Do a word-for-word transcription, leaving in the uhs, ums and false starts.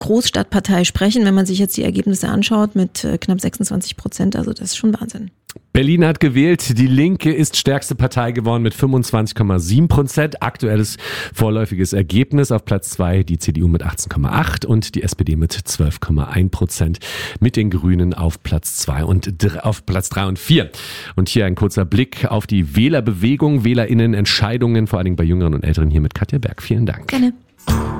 Großstadtpartei sprechen, wenn man sich jetzt die Ergebnisse anschaut mit äh, knapp sechsundzwanzig Prozent. Also das ist schon Wahnsinn. Berlin hat gewählt. Die Linke ist stärkste Partei geworden mit fünfundzwanzig Komma sieben Prozent. Aktuelles vorläufiges Ergebnis auf Platz zwei die C D U mit achtzehn Komma acht und die S P D mit zwölf Komma eins Prozent. Mit den Grünen auf Platz zwei und auf Platz drei und vier. Und hier ein kurzer Blick auf die Wählerbewegung, WählerInnen-Entscheidungen, vor allen Dingen bei Jüngeren und Älteren hier mit Katja Berg. Vielen Dank. Gerne.